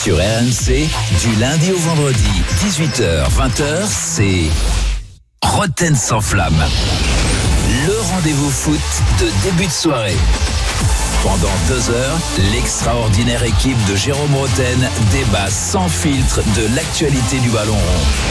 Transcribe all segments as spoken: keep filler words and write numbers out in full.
Sur R M C, du lundi au vendredi, dix-huit heures vingt heures, c'est Roten sans flamme. Le rendez-vous foot de début de soirée. Pendant deux heures, l'extraordinaire équipe de Jérôme Roten débat sans filtre de l'actualité du ballon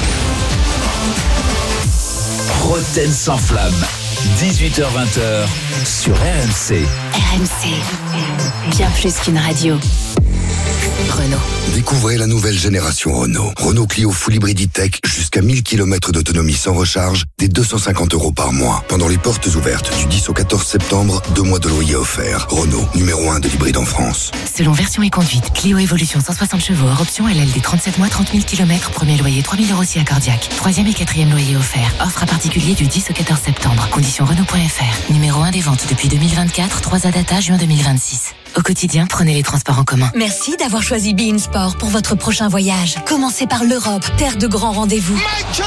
rond. Roten sans flamme, dix-huit heures vingt heures sur R M C. R M C, bien plus qu'une radio. Renault. Découvrez la nouvelle génération Renault. Renault Clio Full Hybrid Tech, jusqu'à mille kilomètres d'autonomie sans recharge, dès deux cent cinquante euros par mois. Pendant les portes ouvertes du dix au quatorze septembre, deux mois de loyer offerts. Renault, numéro un de l'hybride en France. Selon version et conduite, Clio Evolution cent soixante chevaux, hors option L L D trente-sept mois, trente mille kilomètres, premier loyer trois mille euros si accordiaque. Troisième et quatrième loyer offert. Offre à particulier du dix au quatorze septembre. Conditions Renault point F R. Numéro un des ventes depuis deux mille vingt-quatre, trois A data, juin deux mille vingt-six. Au quotidien, prenez les transports en commun. Merci d'avoir choisi Be In Sport pour votre prochain voyage. Commencez par l'Europe, terre de grands rendez-vous.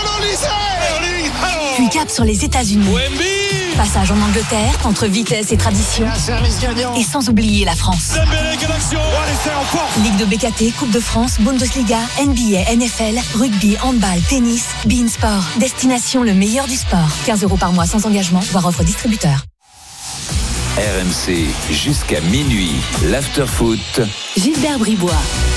Puis cap sur les États-Unis. Passage en Angleterre, entre vitesse et tradition. Et sans oublier la France. Ligue de B K T, Coupe de France, Bundesliga, N B A, N F L, rugby, handball, tennis. Be In Sport, destination le meilleur du sport. quinze euros par mois sans engagement, voire offre distributeur. R M C, jusqu'à minuit, l'after-foot. Gilbert Bribois.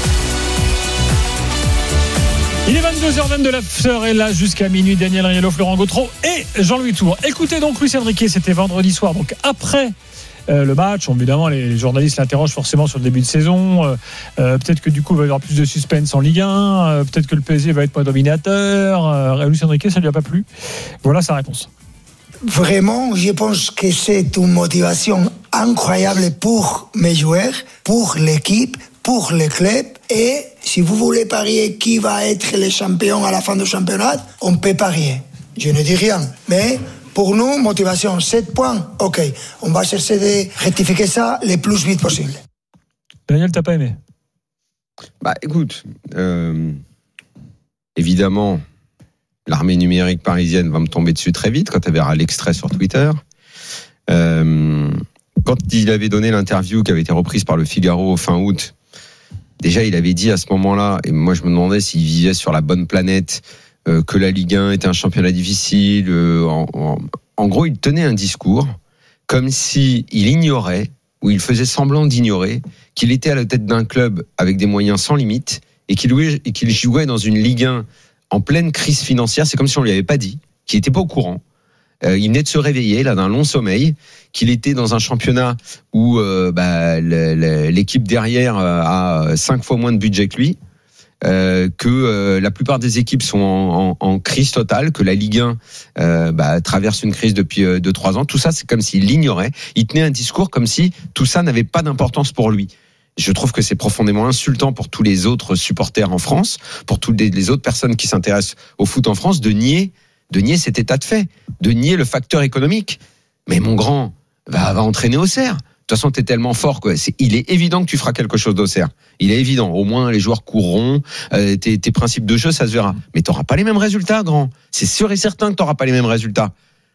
Il est vingt-deux heures vingt de l'after et là jusqu'à minuit, Daniel Riello, Florent Gautreau et Jean-Louis Tour. Écoutez donc Luis Enrique, c'était vendredi soir, donc après euh, le match. Évidemment, les journalistes l'interrogent forcément sur le début de saison. Euh, euh, peut-être que du coup, il va y avoir plus de suspense en Ligue un. Euh, peut-être que le P S G va être moins dominateur. Euh, Luis Enrique, ça ne lui a pas plu. Voilà sa réponse. Vraiment, je pense que c'est une motivation incroyable pour mes joueurs, pour l'équipe, pour le club. Et si vous voulez parier qui va être le champion à la fin du championnat, on peut parier. Je ne dis rien. Mais pour nous, motivation, sept points. OK, on va chercher de rectifier ça le plus vite possible. Daniel, t'as pas aimé ? Bah écoute, euh, évidemment... l'armée numérique parisienne va me tomber dessus très vite quand tu verras l'extrait sur Twitter. Euh, quand il avait donné l'interview qui avait été reprise par le Figaro fin août, déjà il avait dit à ce moment-là, et moi je me demandais s'il vivait sur la bonne planète, euh, que la Ligue un était un championnat difficile. Euh, en, en, en gros, il tenait un discours comme s'il ignorait, ou il faisait semblant d'ignorer, qu'il était à la tête d'un club avec des moyens sans limite et qu'il jouait, et qu'il jouait dans une Ligue un en pleine crise financière. C'est comme si on lui avait pas dit, qu'il n'était pas au courant. Euh, il venait de se réveiller là d'un long sommeil, qu'il était dans un championnat où euh, bah, le, le, l'équipe derrière a cinq fois moins de budget que lui, euh, que euh, la plupart des équipes sont en, en, en crise totale, que la Ligue un euh, bah, traverse une crise depuis euh, deux trois ans. Tout ça, c'est comme s'il l'ignorait. Il tenait un discours comme si tout ça n'avait pas d'importance pour lui. Je trouve que c'est profondément insultant pour tous les autres supporters en France, pour toutes les autres personnes qui s'intéressent au foot en France, de nier, de nier cet état de fait, de nier le facteur économique. Mais mon grand, va, va entraîner Auxerre. De toute façon, t'es tellement fort, quoi. C'est, il est évident que tu feras quelque chose d'Auxerre. Il est évident. Au moins, les joueurs courront. Euh, tes, tes principes de jeu, ça se verra. Mais t'auras pas les mêmes résultats, grand. C'est sûr et certain que t'auras pas les mêmes résultats.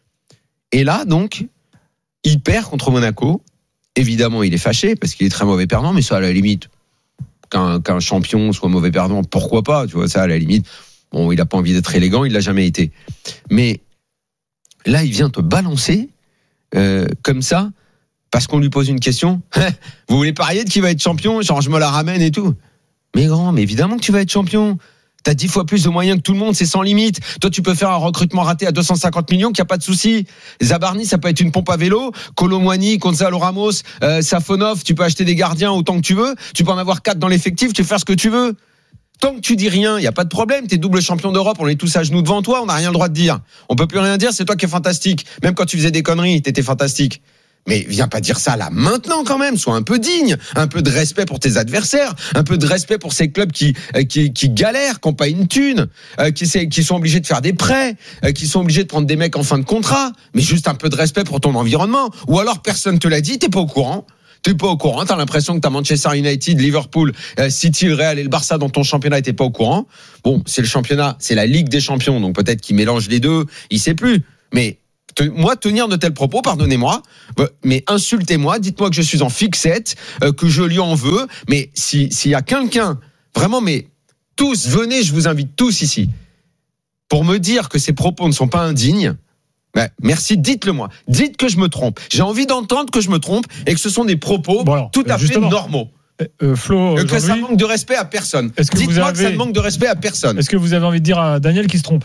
Et là, donc, il perd contre Monaco. Évidemment, il est fâché parce qu'il est très mauvais perdant, mais ça, à la limite, qu'un, qu'un champion soit mauvais perdant, pourquoi pas, tu vois, ça, à la limite. Bon, il a pas envie d'être élégant, il l'a jamais été. Mais là, il vient te balancer euh, comme ça parce qu'on lui pose une question. Vous voulez parier de qui va être champion? Genre, je me la ramène et tout. Mais grand, mais évidemment que tu vas être champion. T'as dix fois plus de moyens que tout le monde, c'est sans limite. Toi, tu peux faire un recrutement raté à deux cent cinquante millions, qu'il n'y a pas de souci. Zabarni, ça peut être une pompe à vélo. Colomwani, Gonzalo Ramos, euh, Safonov, tu peux acheter des gardiens autant que tu veux. Tu peux en avoir quatre dans l'effectif, tu peux faire ce que tu veux. Tant que tu dis rien, il n'y a pas de problème. T'es double champion d'Europe, on est tous à genoux devant toi, on n'a rien le droit de dire. On peut plus rien dire, c'est toi qui es fantastique. Même quand tu faisais des conneries, t'étais fantastique. Mais viens pas dire ça là maintenant quand même, sois un peu digne, un peu de respect pour tes adversaires, un peu de respect pour ces clubs qui qui, qui galèrent, qui n'ont pas une thune, qui, qui sont obligés de faire des prêts, qui sont obligés de prendre des mecs en fin de contrat, mais juste un peu de respect pour ton environnement. Ou alors personne te l'a dit, t'es pas au courant. T'es pas au courant, t'as l'impression que t'as Manchester United, Liverpool, City, le Real et le Barça dans ton championnat et t'es pas au courant. Bon, c'est le championnat, c'est la Ligue des Champions, donc peut-être qu'il mélange les deux, il sait plus. Mais te, moi, tenir de tels propos, pardonnez-moi, mais insultez-moi, dites-moi que je suis en fixette, euh, que je lui en veux, mais si, s'il y a quelqu'un vraiment, mais tous, venez, je vous invite tous ici pour me dire que ces propos ne sont pas indignes. Ben, merci, dites-le moi. Dites que je me trompe. J'ai envie d'entendre que je me trompe et que ce sont des propos bon alors, tout à fait normaux. Euh, Flo, et que ça manque de respect à personne. Est-ce que Dites-moi vous avez... que ça ne manque de respect à personne. Est-ce que vous avez envie de dire à Daniel qui se trompe?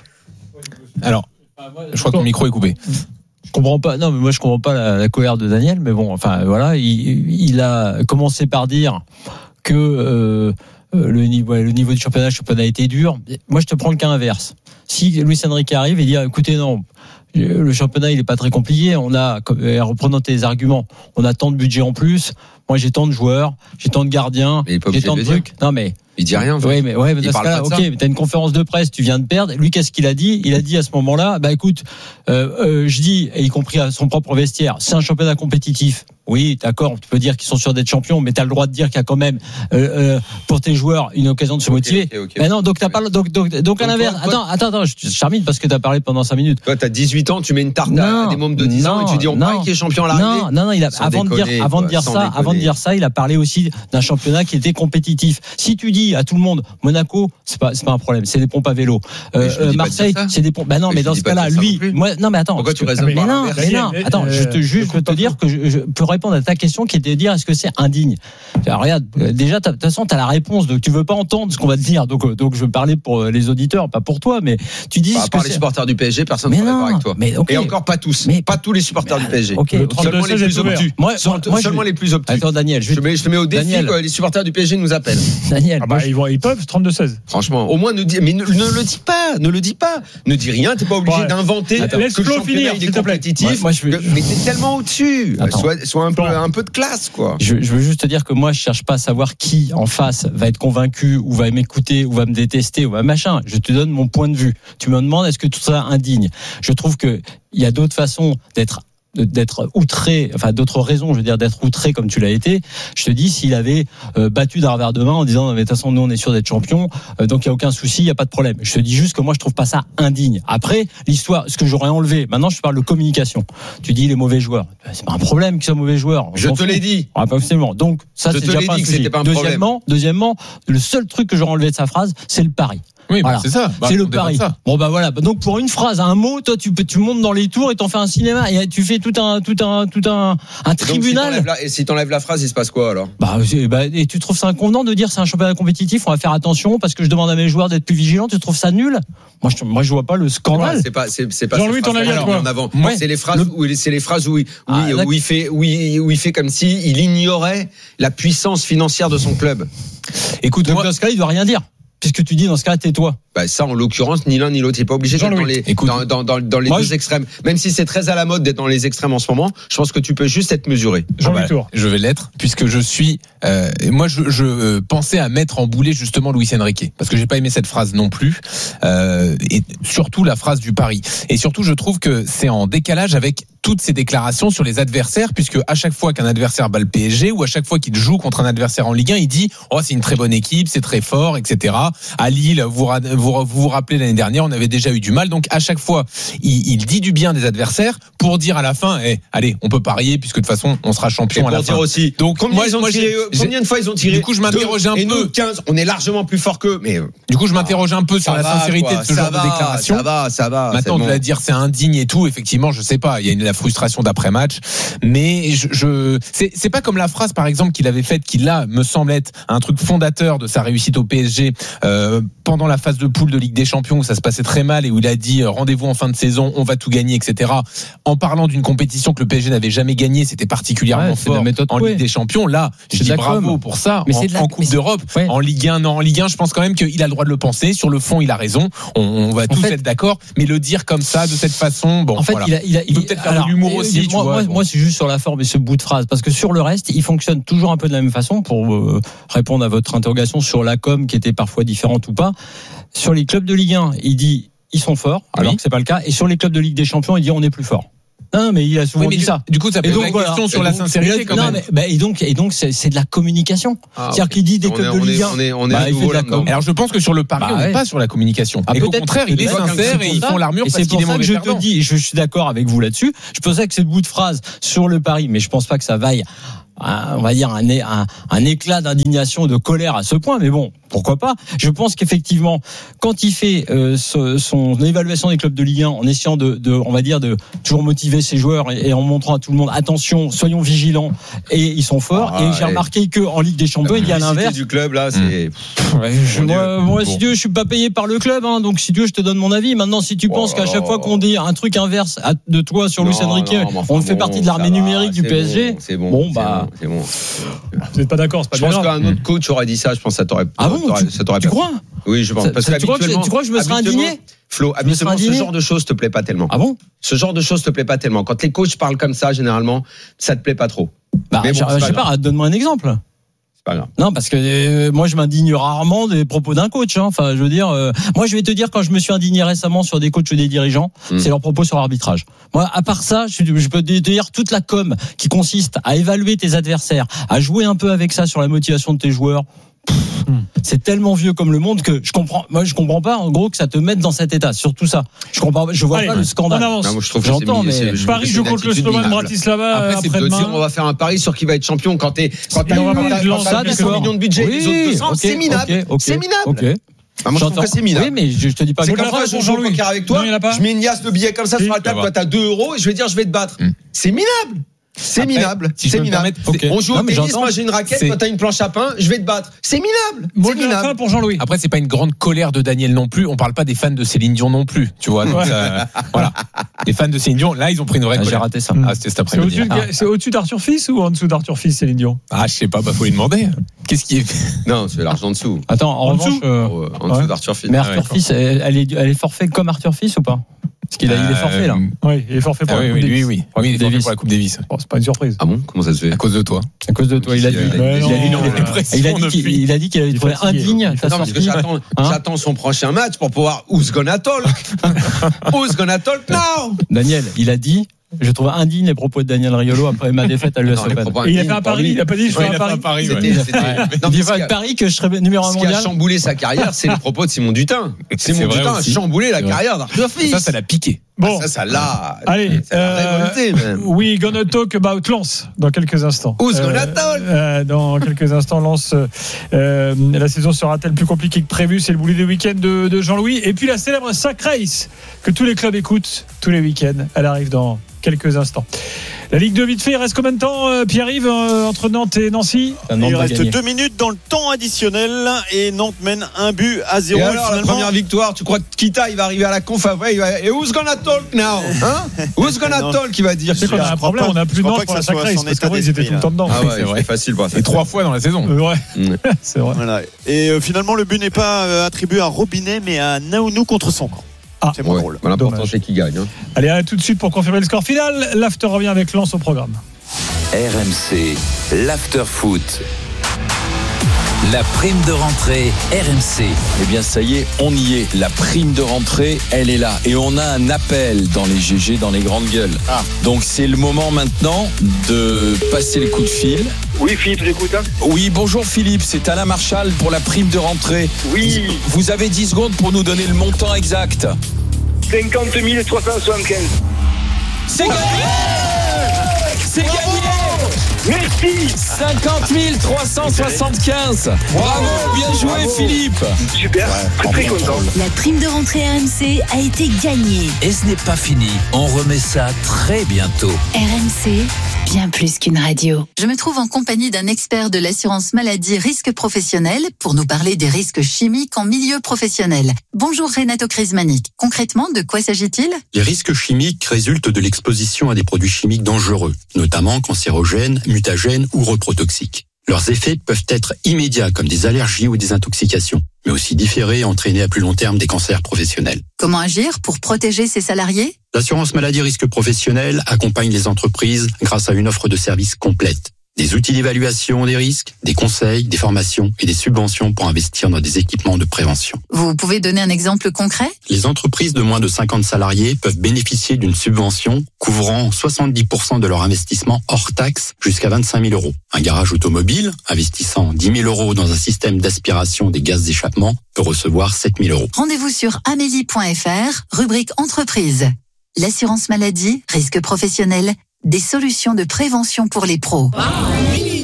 Alors, je crois que ton micro est coupé. Je comprends pas. Non, mais moi je comprends pas la, la colère de Daniel. Mais bon, enfin voilà, il, il a commencé par dire que euh, le niveau, le niveau du championnat, le championnat a été dur. Moi, je te prends le cas inverse. Si Luis Enrique arrive et dit, écoutez, non. Le championnat, il est pas très compliqué. On a, reprenant tes arguments, on a tant de budget en plus. Moi, j'ai tant de joueurs, j'ai tant de gardiens, j'ai tant de, de trucs. Non, mais. Il dit rien. En fait. Oui, mais, ouais, mais dans ce cas-là, ok, mais t'as une conférence de presse, tu viens de perdre. Lui, qu'est-ce qu'il a dit? Il a dit à ce moment-là, bah, écoute, euh, euh, je dis, y compris à son propre vestiaire, c'est un championnat compétitif. Oui, d'accord, tu peux dire qu'ils sont sûrs d'être champions, mais t'as le droit de dire qu'il y a quand même, euh, euh, pour tes joueurs, une occasion de se motiver. Okay, okay, okay. Mais non, donc t'as pas, donc, donc, donc, donc à l'inverse. Attends, attends, attends, je termine parce que t'as parlé pendant cinq minutes. Toi, t'as dix-huit ans, tu mets une tarte non, à des mômes de dix non, ans et tu dis, on parle qui est champion à l'arrivée. Non, non, non, il a, avant déconner, de dire, avant de dire ça, déconner. avant de dire ça, il a parlé aussi d'un championnat qui était compétitif. Si tu dis à tout le monde, Monaco, c'est pas, c'est pas un problème, c'est des pompes à vélo. Euh, euh, Marseille, c'est des pompes. Bah non, mais, mais dans ce cas-là, lui, moi, non, mais attends. Pourquoi tu raisonnes mais non, mais non, attends, je te juste te dire que je peux répondre à ta question qui était de dire est-ce que c'est indigne. Alors, regarde, déjà, de toute façon, t'as la réponse, donc tu veux pas entendre ce qu'on va te dire. Donc, donc, je veux parler pour les auditeurs, pas pour toi, mais tu dis. À part les supporters du P S G, personne ne d'accord avec toi. Mais, okay. Et encore pas tous. Mais pas tous les supporters du P S G. Okay. Seulement les plus obtus. Moi, moi, seulement les plus obtus. Attends, Daniel, je te mets au défi que les supporters du P S G nous appellent. Daniel, ah bah, ils, vont, ils peuvent trente-deux seize. Franchement, au moins ne dis, mais ne, ne le dis pas, ne le dis pas, ne dis rien. T'es pas obligé ouais. d'inventer Attends, que le championnat finir, il est compétitif. Ouais, moi, je veux... Mais t'es tellement au-dessus. Sois, sois un peu, un peu de classe, quoi. Je, je veux juste te dire que moi, je cherche pas à savoir qui en face va être convaincu ou va m'écouter ou va me détester ou va machin. Je te donne mon point de vue. Tu me demandes est-ce que tout ça est indigne. Je trouve que il y a d'autres façons d'être d'être outré, enfin d'autres raisons, je veux dire d'être outré comme tu l'as été. Je te dis s'il avait euh, battu d'un revers de main en disant mais de toute façon nous on est sûr d'être champion, euh, donc il y a aucun souci, il y a pas de problème. Je te dis juste que moi je trouve pas ça indigne. Après l'histoire, ce que j'aurais enlevé. Maintenant je parle de communication. Tu dis les mauvais joueurs, c'est pas un problème qu'ils soient mauvais joueurs. Je te l'ai dit. Ah, pas forcément. Donc ça je c'est déjà pas un souci. Pas un deuxièmement, deuxièmement, le seul truc que j'aurais enlevé de sa phrase, c'est le pari. Oui, voilà. bah c'est ça. Bah, c'est le pari. Bon bah voilà. Donc pour une phrase, un mot, toi tu peux, tu montes dans les tours et t'en fais un cinéma et tu fais tout un, tout un, tout un, un tribunal. Donc, si la, et si t'enlèves la phrase, il se passe quoi alors? Bah, bah et tu trouves ça inconvenant de dire c'est un championnat compétitif, on va faire attention parce que je demande à mes joueurs d'être plus vigilants. Tu trouves ça nul? Moi je, moi je vois pas le scandale. C'est pas, c'est, c'est pas. Jean-Louis, ton avis quoi en avant. Ouais. C'est les phrases le... où, c'est les phrases où, il, ah, où, où il fait, où il, où il fait comme si il ignorait la puissance financière de son club. Écoute, donc moi... dans ce cas, il doit rien dire. Qu'est-ce que tu dis dans ce cas, tais-toi. Bah ça, en l'occurrence, ni l'un ni l'autre. T'es pas obligé d'être dans les, dans, dans, dans, dans les deux je... extrêmes. Même si c'est très à la mode d'être dans les extrêmes en ce moment, je pense que tu peux juste être mesuré. Jean-Louis ah bah, Tour. Je vais l'être, puisque je suis. Euh, moi, je, je euh, pensais à mettre en boulet justement Luis Enrique, parce que j'ai pas aimé cette phrase non plus, euh, et surtout la phrase du pari. Et surtout, je trouve que c'est en décalage avec toutes ces déclarations sur les adversaires, puisque à chaque fois qu'un adversaire bat le P S G ou à chaque fois qu'il joue contre un adversaire en Ligue un, il dit oh c'est une très bonne équipe, c'est très fort, et cetera. À Lille, vous vous, vous rappelez l'année dernière, on avait déjà eu du mal. Donc à chaque fois, il, il dit du bien des adversaires pour dire à la fin, eh, allez, on peut parier puisque de toute façon, on sera champion et à la fin. Aussi. Donc combien, moi, ils ont moi, tiré, j'ai, combien de fois ils ont tiré? Du coup, je m'interrogeais un et peu. Nous, quinze, on est largement plus fort qu'eux. Mais du coup, je m'interrogeais un peu sur la va, sincérité quoi. de ce ça genre va, de déclaration. Ça va, ça va. Maintenant, bon. de la dire c'est indigne et tout, effectivement, je sais pas. Il y a une, la frustration d'après-match, mais je, je c'est, c'est pas comme la phrase par exemple qu'il avait faite, qui là me semble être un truc fondateur de sa réussite au P S G euh, pendant la phase de poule de Ligue des Champions où ça se passait très mal et où il a dit rendez-vous en fin de saison, on va tout gagner, et cetera. En parlant d'une compétition que le P S G n'avait jamais gagnée, c'était particulièrement ouais, fort en Ligue des Champions. Là, je dis bravo pour ça. Mais en, c'est de la... en Coupe d'Europe, ouais. En Ligue un, non, en Ligue un, je pense quand même qu'il a le droit de le penser. Sur le fond, il a raison. On, on va en tous fait, être d'accord. Mais le dire comme ça, de cette façon, bon, en fait, voilà. il, a, il, a, il, il peut peut-être faire alors, de l'humour aussi. Moi, tu vois, moi, bon. moi, c'est juste sur la forme et ce bout de phrase, parce que sur le reste, il fonctionne toujours un peu de la même façon. Pour euh, répondre à votre interrogation sur la com, qui était parfois différente ou pas. Sur les clubs de Ligue un, il dit ils sont forts, alors oui. que c'est pas le cas. Et sur les clubs de Ligue des Champions, il dit on est plus fort. Non, mais il a souvent oui, dit du, ça. Du coup, ça pose la voilà. question sur et la donc, sincérité quand non, même. Mais, bah, et donc, et donc, c'est, c'est de la communication. Ah, C'est-à-dire okay. qu'il dit des clubs de Ligue un. On est, on est bah, nouveau là com. Alors, je pense que sur le pari, bah, on n'est ouais. pas sur la communication. Ah, et au contraire, il est sincère et ils font l'armure parce qu'il est mauvais perdant. C'est pour ça que je te dis, je suis d'accord avec vous là-dessus. Je pensais que ce bout de phrase sur le pari, mais je pense pas que ça vaille un, on va dire un, un, un éclat d'indignation, de colère à ce point, mais bon, pourquoi pas. Je pense qu'effectivement, quand il fait euh, ce, son évaluation des clubs de Ligue un en essayant de, de on va dire, de toujours motiver ses joueurs et, et en montrant à tout le monde, attention, soyons vigilants, et ils sont forts. Ah, et j'ai et remarqué que en Ligue des Champions, il y a l'inverse. Du club là, c'est. Mmh. Ouais, je, moi, moi bon. Si tu veux, je suis pas payé par le club, hein, donc si tu veux, je te donne mon avis. Maintenant, si tu oh penses qu'à chaque fois qu'on dit un truc inverse de toi sur Luis Enrique, non, enfin, on fait bon, partie de l'armée numérique du P S G. Bon, c'est bon, bon bah, c'est bon. Vous n'êtes pas d'accord, c'est pas je pense qu'un autre coach aurait dit ça, je pense que ça t'aurait. Ah bon, tu, ça t'aurait tu crois? Oui, je pense. Ça, parce ça, tu, crois que tu crois que je me serais indigné? Flo, habituellement, ce genre de choses te plaît pas tellement. Ah bon? Ce genre de choses te plaît pas tellement. Quand les coachs parlent comme ça, généralement, ça te plaît pas trop. Bah, bon, je, je sais pas, donne-moi un exemple. C'est pas grave. Non, parce que euh, moi, je m'indigne rarement des propos d'un coach. Hein. Enfin, je veux dire, euh, moi, je vais te dire, quand je me suis indigné récemment sur des coachs ou des dirigeants, mmh. c'est leurs propos sur l'arbitrage. Moi, à part ça, je, je peux te dire toute la com qui consiste à évaluer tes adversaires, à jouer un peu avec ça sur la motivation de tes joueurs. Pff, c'est tellement vieux comme le monde que je comprends. Moi, je comprends pas en gros que ça te mette dans cet état. Surtout ça, je comprends. Je vois Allez, pas le scandale. On avance. Non, moi, je trouve que J'entends, c'est, mais c'est, je Paris joue contre le Slovan Bratislava. Après, c'est de dire on va faire un pari sur qui va être champion quand t'es quand t'as quelques millions de budget, oui, les autres deux cents, okay, c'est minable. Okay, okay, c'est minable. Okay. Ah, moi, je trouve que c'est minable. Oui, mais je, je te dis pas. C'est comme ça, je joue au poker avec toi. Je mets une liasse de billets comme ça sur la table. Toi, t'as deux euros et je vais dire je vais te battre. C'est minable. C'est Après, minable, si c'est minable. Okay. On joue non, au tennis, moi j'ai une raquette, c'est... toi t'as une planche à pain, je vais te battre. C'est minable. Mot c'est de minable. la fin pour Jean-Louis. Après, c'est pas une grande colère de Daniel non plus. On parle pas des fans de Céline Dion non plus, tu vois. Donc, ouais. euh, voilà. Les fans de Céline Dion, là, ils ont pris une vraie ah, colère. J'ai raté ça. Ah, c'était cet après-midi. C'est au-dessus, ah. c'est au-dessus d'Arthur Fils ou en dessous d'Arthur Fils, Céline Dion? Ah, je sais pas, bah faut lui demander. Qu'est-ce qui est Non, c'est l'argent en dessous. Attends, en, en revanche, euh, euh, en dessous ouais. d'Arthur Fils. Mais Arthur Fils, elle est, elle est forfait comme Arthur Fils ou pas? Parce qu'il a, euh, il est forfait là. Oui, il est forfait pour ah, la oui, Coupe oui, Davis. Oui, oui, oui. Il est forfait pour la Coupe Davis. Bon, c'est pas une surprise. Ah bon? Comment ça se fait? À cause de toi. À cause de toi, il a dit. Il a dit qu'il il a dit qu'il avait trouvé indigne. Non, parce que j'attends, hein j'attends son prochain match pour pouvoir Who's gonna talk? Who's gonna talk now? Daniel, il a dit. Je trouve indigne les propos de Daniel Riolo après ma défaite à l'U S Open. Il a fait un pari, il a pas dit je fais un pari. pari c'était, ouais. c'était... Non, il a fait un pari que je serais numéro un mondial. Ce qui a chamboulé sa carrière, c'est les propos de Simon Dutin. Simon Dutin a chamboulé la carrière d'Arthur Fils. Ça, ça l'a piqué. Bon, ça, ça l'a. Allez, ça l'a euh, révolté, même. We gonna talk about Lens dans quelques instants. Who's gonna talk? euh, Dans quelques instants, Lens. Euh, la saison sera-t-elle plus compliquée que prévu? C'est le boulot des week-ends de, de Jean-Louis. Et puis la célèbre Sac Race que tous les clubs écoutent tous les week-ends. Elle arrive dans quelques instants. La Ligue deux, vite fait, il reste combien de temps, euh, Pierre-Yves, euh, entre Nantes et Nancy? Il reste deux minutes dans le temps additionnel et Nantes mène un but à zéro. Et alors, et la première victoire, tu crois que Kita il va arriver à la conf après, il va... Et who's gonna talk now, hein? Who's gonna talk, il va dire. C'est qu'on a un problème, on a plus de Nantes pour la Sac Race parce qu'avant ils étaient tout le temps dedans. Ah ouais, c'est vrai. Facile pour ça. Et trois fois dans la saison. Euh, ouais, mmh. c'est vrai. Voilà. Et euh, finalement, le but n'est pas euh, attribué à Robinet, mais à Naounou contre son camp. Ah, c'est moins ouais. drôle. L'important c'est qu'il gagne. Hein. Allez, à tout de suite pour confirmer le score final. L'after revient avec Lens au programme. R M C, l'after foot. La prime de rentrée R M C. Eh bien ça y est, on y est. La prime de rentrée, elle est là. Et on a un appel dans les G G, dans les grandes gueules. Ah. Donc c'est le moment maintenant de passer le coup de fil. Oui, Philippe, j'écoute. Hein. Oui, bonjour Philippe, c'est Alain Marchal pour la prime de rentrée. Oui. Vous avez dix secondes pour nous donner le montant exact. cinquante mille trois cent soixante-quinze. C'est gagné. C'est gagné. Merci. cinquante mille trois cent soixante-quinze. Bravo, bien joué Bravo. Philippe. Super, ouais, très, très content. La prime de rentrée R M C a été gagnée. Et ce n'est pas fini, on remet ça très bientôt. R M C, bien plus qu'une radio. Je me trouve en compagnie d'un expert de l'assurance maladie risque professionnel pour nous parler des risques chimiques en milieu professionnel. Bonjour Renato Crismanic. Concrètement, de quoi s'agit-il? Les risques chimiques résultent de l'exposition à des produits chimiques dangereux, notamment cancérogènes, mutagènes ou reprotoxiques. Leurs effets peuvent être immédiats comme des allergies ou des intoxications, mais aussi différés et entraîner à plus long terme des cancers professionnels. Comment agir pour protéger ses salariés? L'assurance maladie risque professionnel accompagne les entreprises grâce à une offre de services complète. Des outils d'évaluation des risques, des conseils, des formations et des subventions pour investir dans des équipements de prévention. Vous pouvez donner un exemple concret? Les entreprises de moins de cinquante salariés peuvent bénéficier d'une subvention couvrant soixante-dix pour cent de leur investissement hors taxe jusqu'à vingt-cinq mille euros. Un garage automobile investissant dix mille euros dans un système d'aspiration des gaz d'échappement peut recevoir sept mille euros. Rendez-vous sur amélie point f r, rubrique entreprise. L'assurance maladie, risque professionnel, des solutions de prévention pour les pros.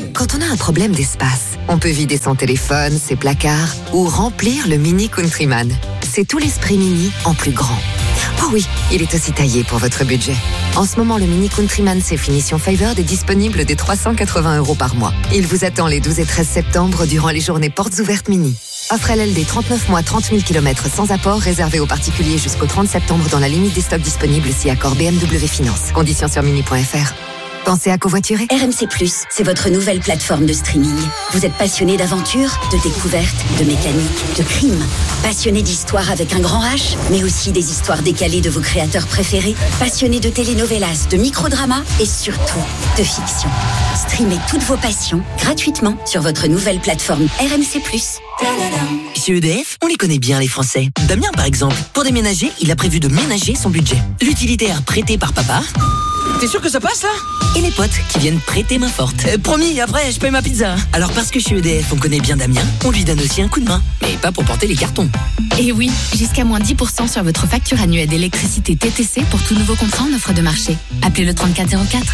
Quand on a un problème d'espace, on peut vider son téléphone, ses placards ou remplir le Mini Countryman. C'est tout l'esprit Mini en plus grand. Oh oui, il est aussi taillé pour votre budget. En ce moment, le Mini Countryman C Finition Favored est disponible dès trois cent quatre-vingts euros par mois. Il vous attend les douze et treize septembre durant les journées portes ouvertes Mini. Offre L L D trente-neuf mois, trente mille kilomètres sans apport, réservé aux particuliers jusqu'au trente septembre dans la limite des stocks disponibles si accord B M W Finance. Conditions sur mini point f r. Pensez à covoiturer. R M C plus, c'est votre nouvelle plateforme de streaming. Vous êtes passionné d'aventure, de découverte, de mécanique, de crime. Passionné d'histoire avec un grand H, mais aussi des histoires décalées de vos créateurs préférés. Passionné de telenovelas, de microdramas et surtout de fiction. Streamez toutes vos passions gratuitement sur votre nouvelle plateforme R M C plus. Chez E D F, on les connaît bien les Français. Damien par exemple, pour déménager, il a prévu de ménager son budget. L'utilitaire prêté par papa. T'es sûr que ça passe là? Et les potes qui viennent prêter main forte. Euh, promis, après je paye ma pizza. Alors parce que chez E D F on connaît bien Damien, on lui donne aussi un coup de main. Mais pas pour porter les cartons. Et oui, jusqu'à moins dix pour cent sur votre facture annuelle d'électricité T T C pour tout nouveau contrat en offre de marché. Appelez le trente-quatre zéro quatre.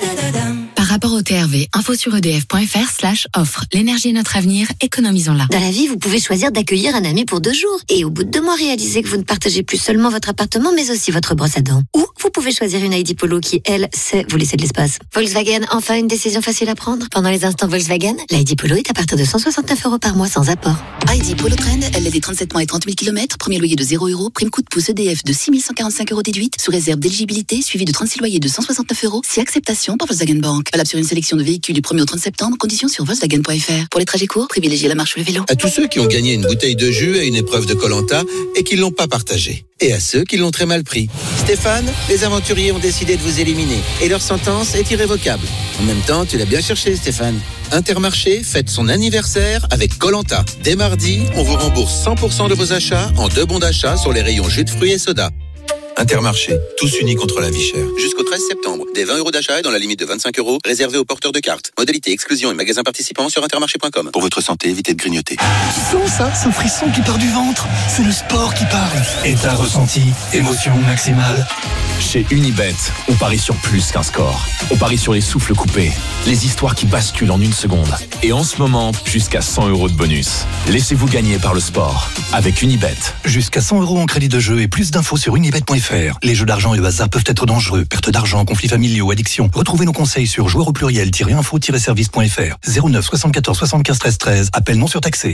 Par rapport au T R V, info sur edf point f r slash offre. L'énergie est notre avenir, économisons-la. Dans la vie, vous pouvez choisir d'accueillir un ami pour deux jours. Et au bout de deux mois, réaliser que vous ne partagez plus seulement votre appartement, mais aussi votre brosse à dents. Ou vous pouvez choisir une I D Polo qui, elle, sait vous laisser de l'espace. Volkswagen, enfin une décision facile à prendre. Pendant les instants Volkswagen, l'I D Polo est à partir de cent soixante-neuf euros par mois sans apport. I D Polo Trend, L L D trente-sept mois et trente mille kilomètres, premier loyer de zéro euros, prime coup de pouce E D F de six mille cent quarante-cinq euros déduite, sous réserve d'éligibilité, suivi de trente-six loyers de cent soixante-neuf euros, si acceptation par Volkswagen Bank. Valable sur une sélection de véhicules du premier au trente septembre, conditions sur volkswagen point f r. Pour les trajets courts, privilégiez la marche ou le vélo. À tous ceux qui ont gagné une bouteille de jus à une épreuve de Koh-Lanta et qui l'ont pas partagé. Et à ceux qui l'ont très mal pris. Stéphane, les aventuriers ont décidé de vous éliminer et leur sentence est irrévocable. En même temps, tu l'as bien cherché, Stéphane. Intermarché fête son anniversaire avec Koh-Lanta. Dès mardi, on vous rembourse cent pour cent de vos achats en deux bons d'achat sur les rayons jus de fruits et soda. Intermarché, tous unis contre la vie chère. Jusqu'au treize septembre, des vingt euros d'achat et dans la limite de vingt-cinq euros, réservés aux porteurs de cartes. Modalité, exclusion et magasins participants sur intermarché point com. Pour votre santé, évitez de grignoter. Tu sens ça, ce frisson qui part du ventre? C'est le sport qui parle. Et t'as ressenti émotion maximale? Chez Unibet, on parie sur plus qu'un score. On parie sur les souffles coupés, les histoires qui basculent en une seconde. Et en ce moment, jusqu'à cent euros de bonus. Laissez-vous gagner par le sport avec Unibet. Jusqu'à cent euros en crédit de jeu et plus d'infos sur unibet point f r. Les jeux d'argent et le hasard peuvent être dangereux. Perte d'argent, conflits familiaux, addiction. Retrouvez nos conseils sur joueurs au pluriel-info-service point f r. zéro neuf soixante-quatorze soixante-quinze treize treize. Appel non surtaxé.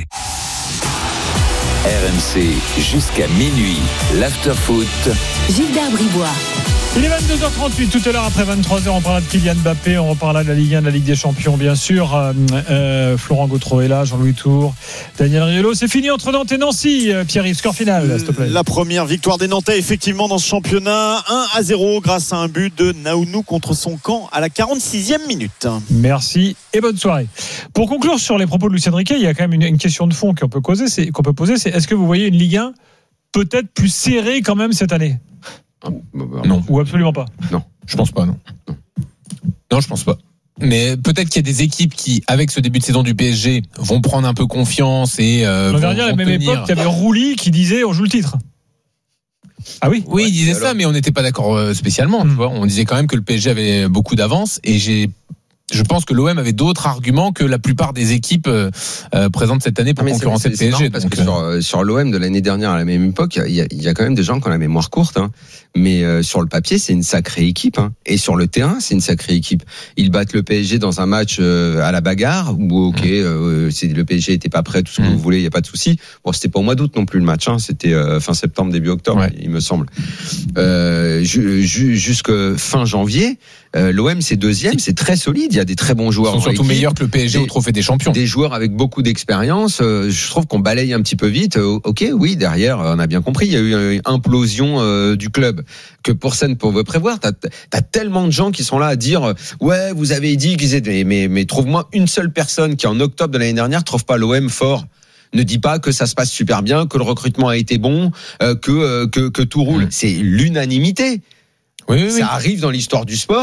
R M C jusqu'à minuit. L'afterfoot. Gilbert Bribois. Il est vingt-deux heures trente-huit, tout à l'heure après vingt-trois heures, on parlera de Kylian Mbappé, on reparlera de la Ligue un, de la Ligue des Champions bien sûr. Euh, euh, Florent Gautreau est là, Jean-Louis Tour, Daniel Riolo. C'est fini entre Nantes et Nancy, Pierre-Yves, score final s'il te plaît. La première victoire des Nantais effectivement dans ce championnat, un à zéro grâce à un but de Naounou contre son camp à la quarante-sixième minute. Merci et bonne soirée. Pour conclure sur les propos de Lucien Riquet, il y a quand même une, une question de fond qu'on peut poser, c'est, qu'on peut poser, c'est est-ce que vous voyez une Ligue un peut-être plus serrée quand même cette année? Non. Ou absolument pas? Non. Je pense pas, non. Non, non je pense pas. Mais peut-être qu'il y a des équipes qui, avec ce début de saison du P S G, vont prendre un peu confiance et. Euh, L'an dernier, à la même tenir... époque, il y avait Rouly qui disait on joue le titre. Ah oui? Oui, ouais, il disait ça, mais on n'était pas d'accord spécialement. Mmh. Tu vois, on disait quand même que le P S G avait beaucoup d'avance et j'ai. Je pense que l'O M avait d'autres arguments que la plupart des équipes euh, présentes cette année pour ah concurrencer le P S G. Parce donc, que sur, sur l'O M de l'année dernière à la même époque, il y a, il y a quand même des gens qui ont la mémoire courte. Hein. Mais euh, sur le papier, c'est une sacrée équipe. Hein. Et sur le terrain, c'est une sacrée équipe. Ils battent le P S G dans un match euh, à la bagarre où, ok, euh, c'est, le P S G était pas prêt, tout ce que mmh. vous voulez, il y a pas de souci. Bon, c'était pas au mois d'août non plus le match. Hein. C'était euh, fin septembre, début octobre, ouais. il me semble. Euh, ju, ju, jusque fin janvier. Euh, L'O M c'est deuxième, c'est très solide. Il y a des très bons joueurs. Ils sont surtout meilleurs que le P S G des, au Trophée des Champions. Des joueurs avec beaucoup d'expérience. Euh, je trouve qu'on balaye un petit peu vite. Euh, ok, oui, derrière, on a bien compris. Il y a eu une implosion euh, du club que personne pouvait prévoir. T'as, t'as tellement de gens qui sont là à dire ouais, vous avez dit qu'ils étaient. Mais, mais trouve-moi une seule personne qui en octobre de l'année dernière trouve pas l'O M fort. Ne dis pas que ça se passe super bien, que le recrutement a été bon, euh, que, euh, que que tout roule. Mmh. C'est l'unanimité. Oui, oui, ça oui. arrive dans l'histoire du sport.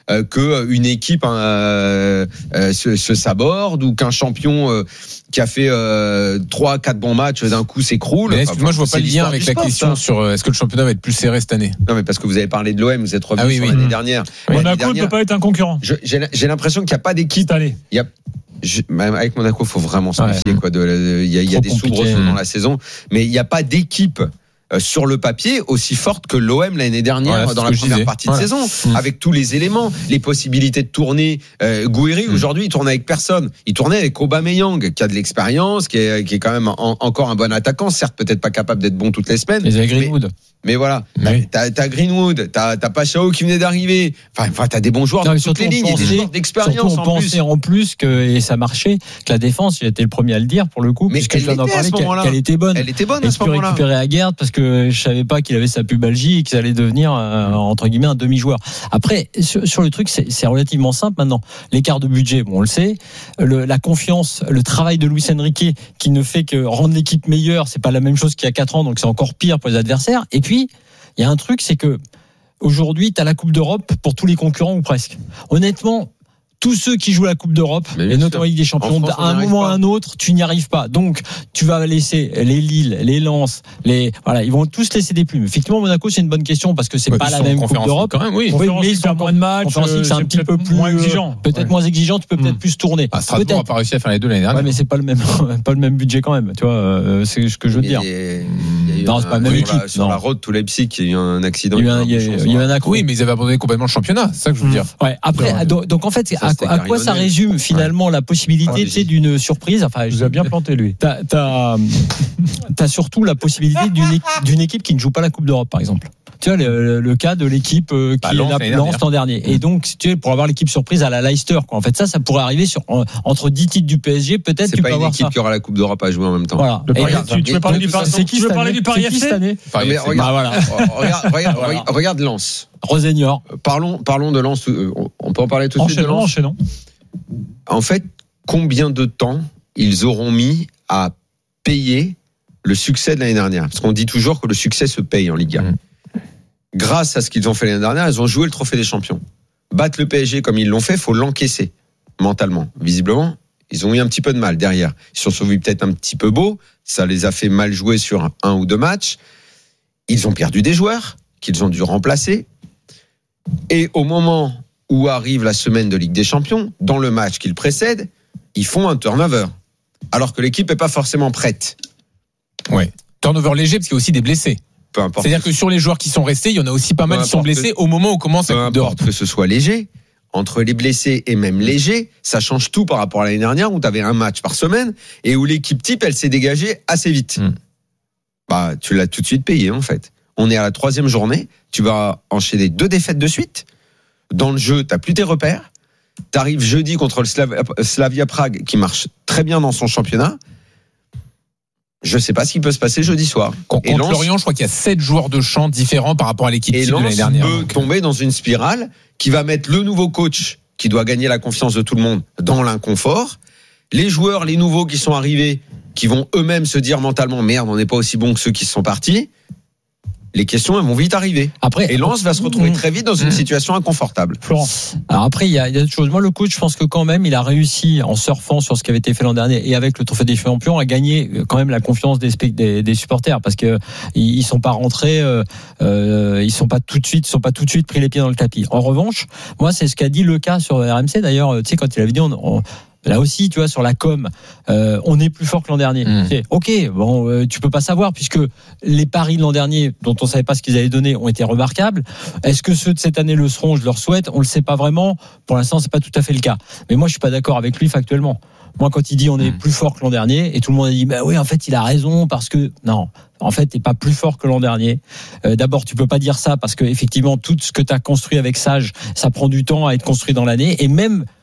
euh, que une équipe euh, euh, se, se saborde ou qu'un champion euh, qui a fait euh, trois quatre bons matchs d'un coup s'écroule. Mais enfin, moi je vois pas le lien avec la sport, question ça. sur euh, est-ce que le championnat va être plus serré cette année. Non mais parce que vous avez parlé de l'O M, vous êtes revenu ah oui, sur oui. l'année mmh. dernière. Oui. Monaco ne peut pas être un concurrent. Je, j'ai, j'ai l'impression qu'il n'y a pas d'équipe. Allez. Il y a Je, avec Monaco, il faut vraiment se méfier. Ouais. Quoi, de, de, il y a, il y a des soubresauts dans la saison, mais il n'y a pas d'équipe euh, sur le papier aussi forte que l'O M l'année dernière voilà, dans la première partie voilà. de saison, mmh. avec tous les éléments, les possibilités de tourner. Euh, Gouiri, mmh. aujourd'hui, il tournait avec personne. Il tournait avec Aubameyang, qui a de l'expérience, qui est, qui est quand même en, encore un bon attaquant, certes peut-être pas capable d'être bon toutes les semaines. Les mais, Greenwood. Mais voilà, oui. t'as, t'as Greenwood, t'as, t'as Pachao qui venait d'arriver. Enfin, enfin t'as des bons joueurs dans toutes les lignes, il y a des joueurs d'expérience on en pensait plus. en plus que et ça marchait, que la défense, j'ai été le premier à le dire pour le coup, mais puisque je viens d'en parler, qu'elle, qu'elle était bonne. Elle était bonne et à ce moment-là. Et récupérer Aguerd parce que je savais pas qu'il avait sa pubalgie et qu'il allait devenir euh, entre guillemets un demi-joueur. Après, sur, sur le truc, c'est, c'est relativement simple maintenant. L'écart de budget, bon, on le sait. Le, la confiance, le travail de Luis Enrique qui ne fait que rendre l'équipe meilleure, c'est pas la même chose qu'il y a quatre ans, donc c'est encore pire pour les adversaires. Et puis il y a un truc, c'est que aujourd'hui, tu as la Coupe d'Europe pour tous les concurrents ou presque. Honnêtement, tous ceux qui jouent la Coupe d'Europe, et notamment Ligue des Champions, France, à un moment ou à un autre, tu n'y arrives pas. Donc, tu vas laisser les Lille, les Lens, les voilà, ils vont tous laisser des plumes. Effectivement, Monaco, c'est une bonne question parce que c'est ouais, pas la même Coupe d'Europe. Quand même, oui. oui mais ils sont moins de matchs, c'est un petit peu plus moins exigeant. Peut-être ouais. moins exigeant, tu peux peut-être mmh. plus tourner. Ah, Strasbourg n'a pas réussi à faire les deux l'année dernière. Ouais, mais c'est pas le même, pas le même budget quand même. Tu vois, euh, c'est ce que je veux dire. Non, c'est pas la même équipe. Sur la road to Leipzig, il y a eu un accident. Il y a eu un accident. Oui, mais ils avaient abandonné complètement le championnat. C'est ça que je veux dire. Ouais. Après, donc en fait, à quoi ça résume finalement la possibilité ah, d'une surprise. Enfin, je vous ai bien planté lui. T'as, t'as, t'as surtout la possibilité d'une, d'une équipe qui ne joue pas la Coupe d'Europe, par exemple. Tu vois le, le cas de l'équipe qui bah, Lens, est la Lens l'an dernier. Et donc, si tu veux, pour avoir l'équipe surprise à la Leicester, quoi. En fait, ça, ça pourrait arriver sur entre dix titres du P S G, peut-être. C'est tu pas peux une avoir équipe ça. Qui aura la Coupe d'Europe à jouer en même temps. Voilà. Et regarde, tu, tu veux parler du Paris C'est qui tu veux parler du Paris F C cette année mais regarde, bah, voilà. regarde, regarde, voilà. regarde Lens. Rosenior. Parlons, parlons de Lens. On peut en parler tout de suite de Lens. Enchaînons. En fait, combien de temps ils auront mis à payer le succès de l'année dernière? Parce qu'on dit toujours que le succès se paye en Ligue un. Mmh. Grâce à ce qu'ils ont fait l'année dernière, ils ont joué le trophée des champions. Battre le P S G comme ils l'ont fait, il faut l'encaisser mentalement. Visiblement, ils ont eu un petit peu de mal derrière. Ils se sont vus peut-être un petit peu beaux. Ça les a fait mal jouer sur un ou deux matchs. Ils ont perdu des joueurs qu'ils ont dû remplacer. Et au moment où arrive la semaine de Ligue des Champions, dans le match qui le précède, ils font un turnover. Alors que l'équipe n'est pas forcément prête. Ouais. Turnover léger parce qu'il y a aussi des blessés. Peu importe. C'est-à-dire que sur les joueurs qui sont restés, il y en a aussi pas mal qui sont blessés que, au moment où commence la Coupe d'Europe. Peu importe que ce soit léger. Entre les blessés et même légers, ça change tout par rapport à l'année dernière où tu avais un match par semaine et où l'équipe type, elle s'est dégagée assez vite. Mmh. Bah, tu l'as tout de suite payé, en fait. On est à la troisième journée. Tu vas enchaîner deux défaites de suite. Dans le jeu, t'as plus tes repères. T'arrives jeudi contre le Slav- Slavia Prague qui marche très bien dans son championnat. Je sais pas ce qui peut se passer jeudi soir. Contre et Lens, Lorient, je crois qu'il y a sept joueurs de champ différents par rapport à l'équipe et de l'année dernière. Et Lens peut tomber dans une spirale qui va mettre le nouveau coach qui doit gagner la confiance de tout le monde dans l'inconfort. Les joueurs, les nouveaux qui sont arrivés, qui vont eux-mêmes se dire mentalement merde, on n'est pas aussi bon que ceux qui se sont partis. Les questions, elles vont vite arriver. Après, et Lens va se retrouver très vite dans une situation inconfortable. Florent. Alors après, il y a, il y a d'autres choses. Moi, le coach, je pense que quand même, il a réussi, en surfant sur ce qui avait été fait l'an dernier et avec le Trophée des Champions, à gagner quand même la confiance des, des, des supporters, parce que ils sont pas rentrés, euh, euh, ils sont pas tout de suite, ils sont pas tout de suite pris les pieds dans le tapis. En revanche, moi, c'est ce qu'a dit Lecas sur R M C. D'ailleurs, tu sais, quand il avait dit, on, on là aussi, tu vois, sur la com, euh, on est plus fort que l'an dernier. Mmh. C'est, ok, bon, euh, tu peux pas savoir puisque les paris de l'an dernier, dont on savait pas ce qu'ils avaient donné, ont été remarquables. Est-ce que ceux de cette année le seront? Je leur souhaite. On le sait pas vraiment. Pour l'instant, c'est pas tout à fait le cas. Mais moi, je suis pas d'accord avec lui factuellement. Moi, quand il dit on est mmh. plus fort que l'an dernier, et tout le monde a dit, bah oui, en fait, il a raison parce que non. En fait, t'es pas plus fort que l'an dernier. Euh, d'abord, tu peux pas dire ça parce que effectivement, tout ce que t'as construit avec Sage, ça prend du temps à être construit dans l'année, et même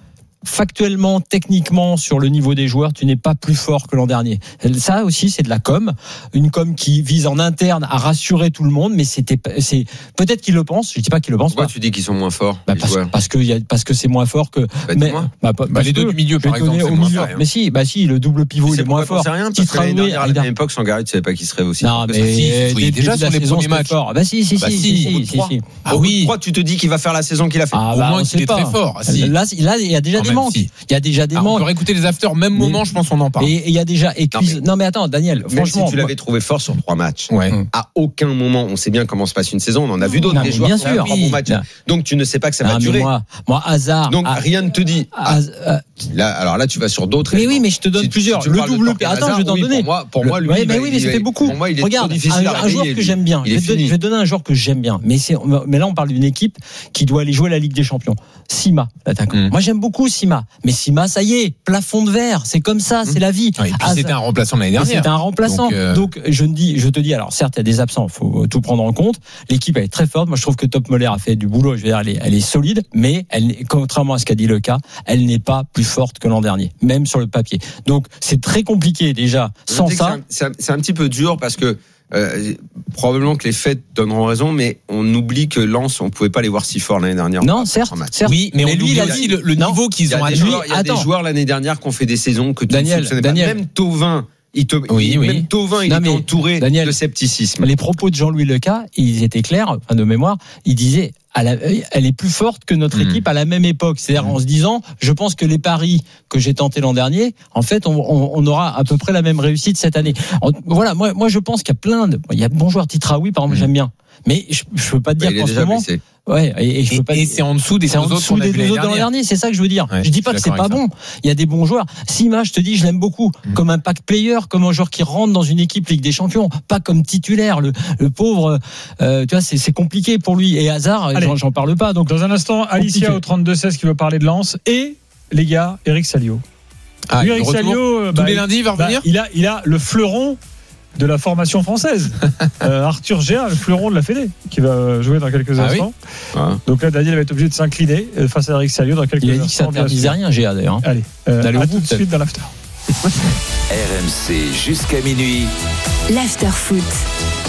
factuellement, techniquement, sur le niveau des joueurs, tu n'es pas plus fort que l'an dernier. Ça aussi, c'est de la com. Une com qui vise en interne à rassurer tout le monde, mais c'était, c'est, peut-être qu'ils le pensent. Je dis pas qu'ils le pensent. Pourquoi pas. tu dis qu'ils sont moins forts? Bah parce, parce que, y a, parce que c'est moins fort que, bah, mais, bah, bah, les deux du milieu, par exemple, c'est au moins milieu. fort, mais si, bah si, le double pivot, il est moins fort. C'est rien, parce que l'année dernière, à la même époque, Sangaré, tu savais pas qui serait aussi. Non, mais si, déjà sur les premiers matchs. Bah si, si, si, si, si. Ah oui. Pourquoi tu te dis qu'il va faire la saison qu'il a fait? Ah, au moins qu'il est très fort. Là, là, il y a déjà des manques. Il y a déjà des manques. On peut réécouter les afters, même moment, je pense qu'on en parle. Et il y a déjà écluse. Non mais attends, Daniel, franchement, si tu l'avais trouvé fort sur trois matchs, ouais. à aucun moment, on sait bien comment se passe une saison. On en a vu d'autres non, des joueurs bien qui sûr. ont un bon match. Donc tu ne sais pas que ça va durer. Moi, moi, hasard. Donc rien ne te dit. Ah, là, alors là, tu vas sur d'autres. Mais oui, mais je te donne plusieurs. Le double. Attends, je vais t'en donner. Pour moi, pour moi, lui, mais oui, mais ça fait beaucoup. Pour moi, il est Regarde, trop difficile à un joueur que j'aime bien. Je vais donner un joueur que j'aime bien. Mais c'est, mais là, on parle d'une équipe qui doit aller jouer la Ligue des Champions. Sima, l'attaquant. Mm. Moi, j'aime beaucoup Sima. Mais Sima, ça y est, plafond de verre. C'est comme ça, mm. c'est la vie. Ouais, et puis ah, c'était un remplaçant de l'année dernière. C'était un remplaçant. Donc, euh... Donc, je ne dis, je te dis, alors certes, il y a des absents, il faut tout prendre en compte. L'équipe elle est très forte. Moi, je trouve que Top Moller a fait du boulot. Je veux dire, elle est, elle est solide, mais elle, contrairement à ce qu'a dit Lecas, elle n'est pas plus forte que l'an dernier, même sur le papier. Donc, c'est très compliqué déjà. Sans ça, c'est un, c'est un petit peu dur parce que. Euh, probablement que les faits donneront raison, mais on oublie que Lens, on pouvait pas les voir si fort l'année dernière. Non, certes, certes. Oui, mais, mais on lui, il a dit le, le niveau qu'ils ont à lui. Il y a Attends. des joueurs l'année dernière qui ont fait des saisons que tu Daniel, ne soupçonnais Daniel. pas. Même Thauvin, il te, oui, il, oui. même Thauvin, il non, était entouré Daniel, de scepticisme. Les propos de Jean-Louis Lecas, ils étaient clairs, enfin de mémoire, il disait. Elle est plus forte que notre mmh. équipe à la même époque. C'est-à-dire mmh. en se disant, je pense que les paris que j'ai tentés l'an dernier, en fait, on, on, on aura à peu près la même réussite cette année. Voilà, moi, moi, je pense qu'il y a plein de, il y a bon joueur Titraoui, par exemple, mmh. j'aime bien. Mais je, je peux pas te dire bah, qu'en ce moment. Blessé. Ouais, et, et je peux pas. Et c'est en dessous des deux autres, dessous des deux autres dans l'an dernier. C'est ça que je veux dire. Ouais, je dis pas que c'est pas bon. Il y a des bons joueurs. Sima, je te dis, je l'aime beaucoup. Mmh. Comme un pack player, comme un joueur qui rentre dans une équipe Ligue des Champions. Pas comme titulaire. Le, le pauvre, euh, tu vois, c'est, c'est compliqué pour lui. Et Hazard, j'en, j'en parle pas. Donc, dans un instant, Alicia compliqué. Au trente-deux seize qui veut parler de Lens. Et, les gars, Eric Salio. Ah, lui, Eric Salio, tous bah, les lundis, il va revenir. Bah, il a, il a le fleuron de la formation française. euh, Arthur Géa, le fleuron de la Fédé, qui va jouer dans quelques ah instants. Oui ah. Donc là, Daniel va être obligé de s'incliner face à Eric Salio dans quelques instants. Il a dit que ça ne disait rien, Géa d'ailleurs. Allez, euh, à tout de suite dans l'after. R M C jusqu'à minuit. L'after foot.